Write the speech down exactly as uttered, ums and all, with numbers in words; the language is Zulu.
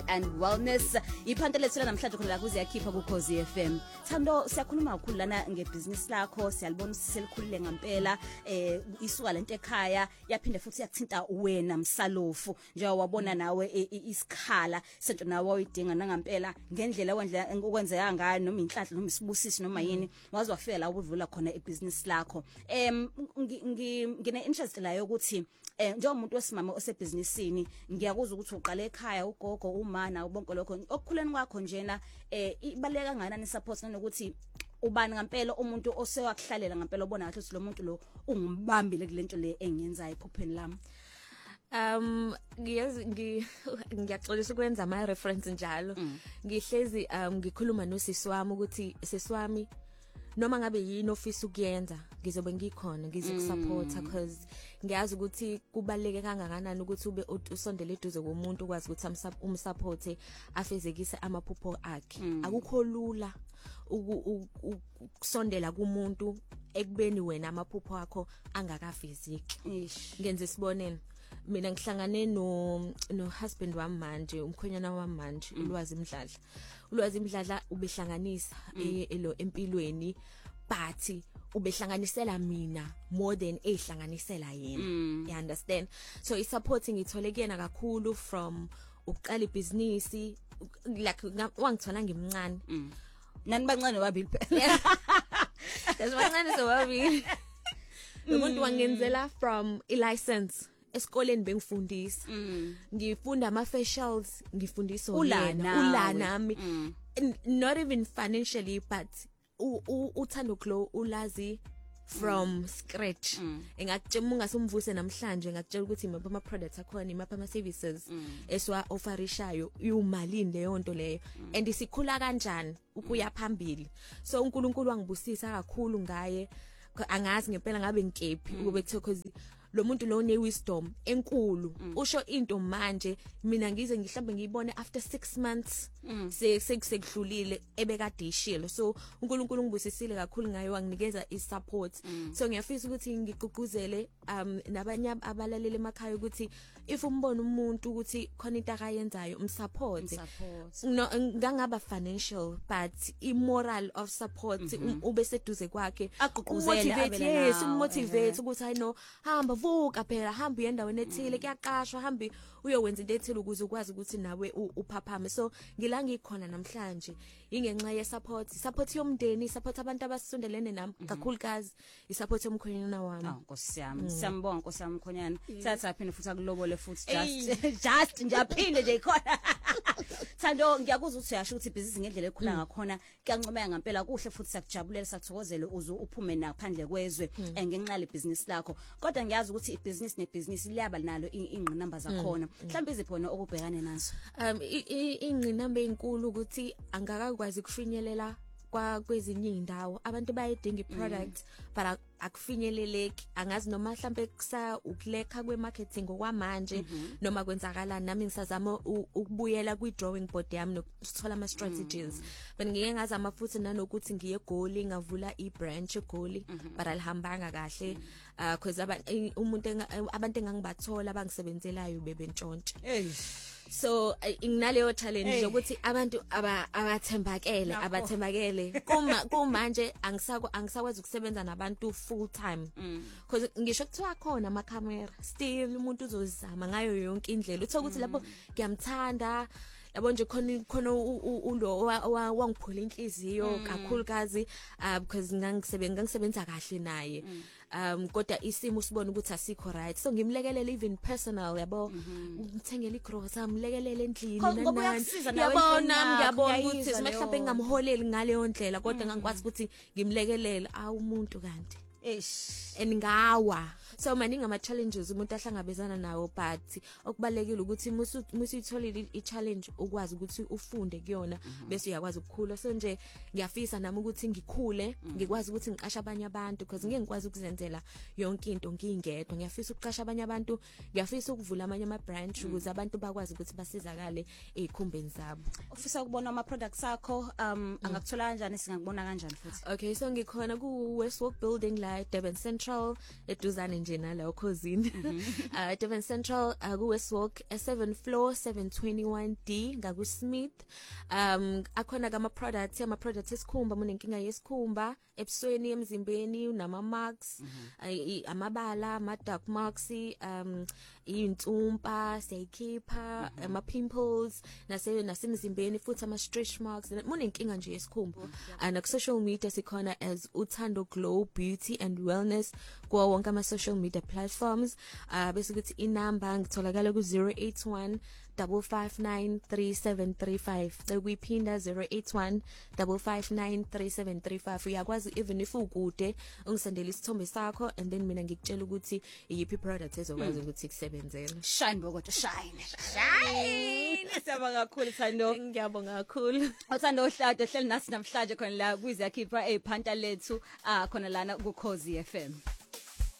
and Wellness. Iphantele lethu namhlanje khona la kuze yakhipha ku Khosi F M. Thando siyakhuluma kakhulu lana ngebusiness lakho, siyalibona siselikhulile ngempela eh isuka lento ekhaya yaphinde futhi yakuthinta wena Msalofu njengoba wabona nawe isikhala sento nawe uyidinga nangempela ngendlela wendlela ukwenzeka ngayo noma inhlanhla noma isibusisi noma yini wazi wafika la ubudlula khona ibusiness lakho. Em ngine interest la yokuthi eh njengomuntu wesimama osebusinessini ngiyakuzwa ukuthi uqala ekhaya ugogo umana bonke lokho okukhuleni kwakho njena eh ibaleka ngana ni support nanokuthi ubani ngempela umuntu osewakuhlalela ngempela ubona kahle ukuthi lo muntu lo ungumbambile kulento le engiyenzayo ephupheni lami. Um ngiyazi ngiyaxolisa ukwenza ama reference njalo ngihlezi um ngikhuluma nosisi wami ukuthi sisi wami noma ngabe yini office ukuyenza ngizobe ngikhona ngizokusupporta because ngiyazi ukuthi kubaleke kangakanani ukuthi ube usondele eduze komuntu ukwazi ukuthi umsupporte afezekise amaphupho akhe. Akukho lula ukusondela kumuntu ekubeni wena amaphupho akho angakafezeki. Ngenze isibonelo mina ngihlangane no no husband wami manje umkhonyana wami manje uLwazi Mdladla. uLwazi Mdladla ubehlanganisa elo empilweni but ubehlanganisela mina more than ehlanganisela yena. You understand? So I supporting ithole kuyena kakhulu from uqala ibusiness like wangithola ngimncane. Nani bancane wabili phela. That's bancane so wabili. Umuntu wangenzela from a license esikoleni bengifundisa ngifunda ama facials ngifundisa ulana ulana nami not even financially but uthando glow ulazi from scratch. Engakutshela ungasumvuse namhlanje ngakutshela ukuthi imapha ama products akhona imapha ama services eswa offerishayo umalini leyo nto leyo and isikhula kanjani ukuya phambili. So uNkulunkulu wangibusisa kakhulu ngaye angazi ngempela ngabe ngikephi ukube kuthokozi lo muntu lo ne wisdom enkulu usho into manje mina ngize ngihlambe ngiyibone after six months sekudlulile ebekade ishilo. So uNkulunkulu ngibusisile kakhulu ngayo wanginikeza isupport. So ngiyafisa ukuthi ngigqugquzele um nabanye abalaleli emakhaya ukuthi if umbona umuntu ukuthi khona into akayenzayo umsupport no ngangaba financial but immoral of support ube seduze kwakhe agqugquzele yes motivate ukuthi I know hamba vuka phela hamba uyendaweni ethile kuyaqashwa hambi uyowenza into ethile ukuze ukwazi ukuthi nawe uphaphame. So ngila ngikhona namhlanje ingenxa ye support support yomndeni support abantu abasondelene nami kakhulukazi isupport yomkhonyana wami. Oh Nkosi yami siyambonga Nkosi yami mkhonyana thatha phinde futhi akulobole futhi just just nje aphinde nje ikhona. Thando ngiyakuzwa ukuthi uyasho ukuthi business ngendlela ekhula ngakhona kuyancomeka ngempela kuhle futhi siyakujabulela sakuthokozele uze uphume naphandle kwezwe ngenxa le business lakho kodwa ngiyazi ukuthi ibusiness nebusiness liyaba nalo ingqinamba zakhona mhlawumbe iziphono okubhekane nazo. Um ingqinamba enkulu ukuthi angakakwazi kufinyelela kwa kwezinye indawo abantu bayidinga iproduct but akufinyeleleki angazi noma mhlambe kusa ukuleka kwemarketing okwamanje noma kwenzakalana nami ngisazama ukubuyela kwi-drawing board yami nokuthola ama strategies but ngike ngazama futhi nanokuthi ngiye eGoli ngavula i-branch eGoli but alihambanga kahle because umuntu abantu engangibathola abangisebenzelayo bebentshontsha. So inginaleyo challenge ukuthi abantu abathembakele abathembakele kuma kumanje angisakho angisakwazi ukusebenza nabantu full time because ngisho kuthiwa khona ama camera still umuntu uzozama ngayo yonke indlela uthola ukuthi lapho ngiyamthanda yabo nje khona khona ulo wangiphula inhliziyo kakhulukazi because ngangisebenza ngangisebenza kahle naye um kodwa isimo sibona ukuthi asikho right so ngimlekelele even personal yabo ngithengele igrocery amlekelele endlini nanani yabona ngiyabona ukuthi mhlawumbe ngamholeli ngaleyo ndlela kodwa ngangikwazi ukuthi ngimlekelele awumuntu kanti eish engawa. So maningi ama challenges umuntu ahlangabezana nawo but okubalekile ukuthi musuyitholile I challenge ukwazi ukuthi ufunde kuyona bese uyakwazi ukukhula. So nje ngiyafisa nami ukuthi ngikhule ngikwazi ukuthi ngiqashe abanye abantu because ngeke ngikwazi ukuzenzela yonke into ngingedwa. Ngiyafisa ukuqasha abanye abantu ngiyafisa ukuvula amanye ama branch ukuze abantu bakwazi ukuthi basizakale ezikhumbeni zabo. Ufisa ukubona ama products akho um angakuthola kanjani singakubona kanjani futhi? Okay so ngikhona ku Westwalk building la Durban Central eduzane nje nala ukhosini uh Durban Central uh, ku West Walk uh, seventh floor seven twenty-one D ngaku Smith. Um akhona kama products ama products esikhumba munenkinga yesikhumba ebusweni emzimbeni unama marks uh, amabala ama dark marks um intsumpa siyayikhipha ama pimples nase nasemzimbeni futhi ama stretch marks munenkinga nje yesikhumba. And ku social media sikhona as Uthando Glow Beauty and Wellness kwa wonke ama social media platforms. Uh bese kuthi inamba ngitholakala ku zero eight one five five nine three seven three five. Sekuyiphinda zero eight one five five nine three seven three five. Uyakwazi even if ukude ungisendela isithombe sakho and then mina ngikutshela ukuthi yipi product ezokwazi ukuthi kusebenzele. Shine bokoto shine. Shine. Siyabonga kakhulu Thando. Ngiyabonga kakhulu. Uthando Ohlado hleli nasi namhlanje khona la kwizakhipha ephanta lethu ah khona lana ku Khosi F M.